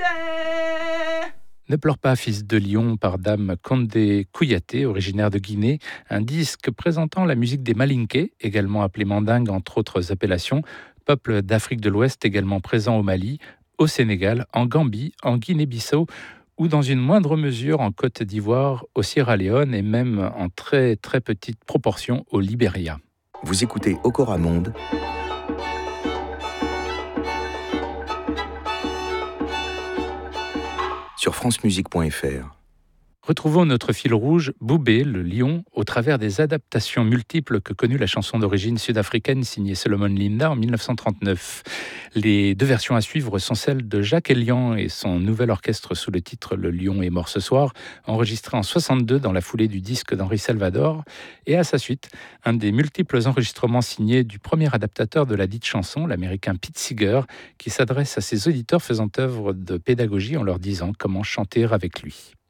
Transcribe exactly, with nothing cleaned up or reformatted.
Ne pleure pas, fils de lion, par Dame Condé Kouyaté, originaire de Guinée, un disque présentant la musique des Malinké, également appelés mandingues entre autres appellations, peuple d'Afrique de l'Ouest également présent au Mali, au Sénégal, en Gambie, en Guinée-Bissau ou dans une moindre mesure en Côte d'Ivoire, au Sierra Leone et même en très très petite proportion au Libéria. Vous écoutez Okora Monde, sur francemusique point f r. Retrouvons notre fil rouge, Boubé, le lion, au travers des adaptations multiples que connut la chanson d'origine sud-africaine signée Solomon Linda en mille neuf cent trente-neuf. Les deux versions à suivre sont celles de Jacques Elian et son nouvel orchestre sous le titre Le lion est mort ce soir, enregistré en soixante-deux dans la foulée du disque d'Henri Salvador, et à sa suite, un des multiples enregistrements signés du premier adaptateur de la dite chanson, l'américain Pete Seeger, qui s'adresse à ses auditeurs faisant œuvre de pédagogie en leur disant comment chanter avec lui.